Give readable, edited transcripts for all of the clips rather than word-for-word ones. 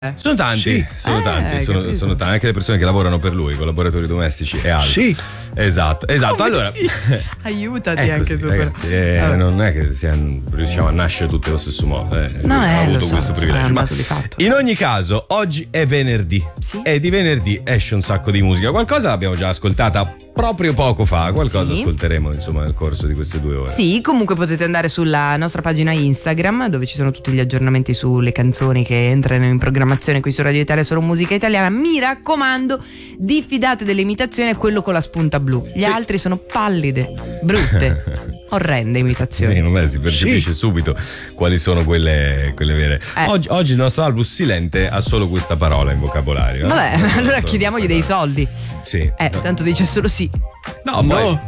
Sono tanti, sono tanti, anche le persone che lavorano per lui, collaboratori domestici e altri. Sì. Esatto. Allora, sì. Aiutati anche tu, ragazzi, non è che riusciamo a nascere tutti allo stesso modo. Ho avuto questo privilegio. Ma in ogni caso, oggi è venerdì. Sì. E di venerdì esce un sacco di musica. Qualcosa l'abbiamo già ascoltata proprio poco fa, qualcosa ascolteremo insomma nel corso di queste 2 ore. Sì, comunque potete andare sulla nostra pagina Instagram, dove ci sono tutti gli aggiornamenti sulle canzoni che entrano in programmazione qui su Radio Italia, solo musica italiana. Mi raccomando, diffidate delle imitazioni, è quello con la spunta blu. Gli altri sono pallide, brutte, orrende imitazioni. Sì, vabbè, si percepisce subito quali sono quelle vere. Oggi il nostro Albus Silente ha solo questa parola in vocabolario. Vabbè, allora chiediamogli dei soldi. Sì. Tanto dice solo sì. No, poi.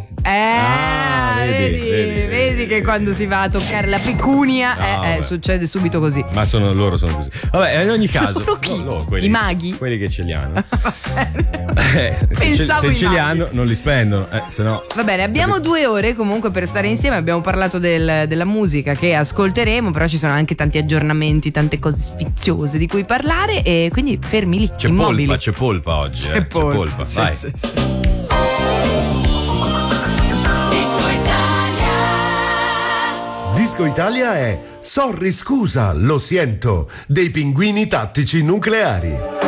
Vedi che quando si va a toccare la pecunia succede subito così. Ma loro sono così. Vabbè, in ogni caso i maghi, quelli che ce li hanno. se ce li hanno non li spendono, sennò. Va bene, abbiamo 2 ore comunque per stare insieme. Abbiamo parlato della musica che ascolteremo, però ci sono anche tanti aggiornamenti, tante cose sfiziose di cui parlare, e quindi fermi lì, immobili. C'è polpa oggi. C'è polpa. Vai. Sì. Disco Italia è Sorry scusa, lo siento, dei Pinguini Tattici Nucleari.